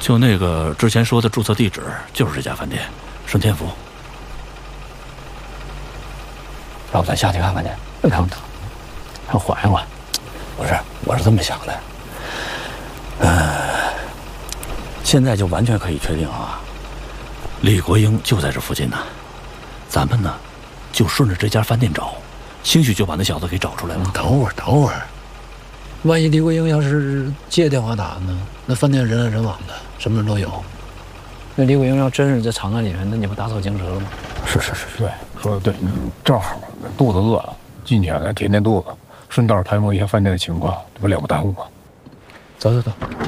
就那个之前说的注册地址，就是这家饭店，顺天福。 要不咱下去看看去？不能，让缓一缓。不是，我是这么想的。现在就完全可以确定啊， 李国英就在这附近呢。咱们呢，就顺着这家饭店找，兴许就把那小子给找出来了。 等会儿，万一李国英要是接电话打呢？那饭店人来人往的，什么人都有。那李国英要真是在场案里面，那你不打草惊蛇了吗？ 是，对，说的对，正好肚子饿了，进去填肚子，顺道探摸一下饭店的情况，这不了不耽误吗？ 走。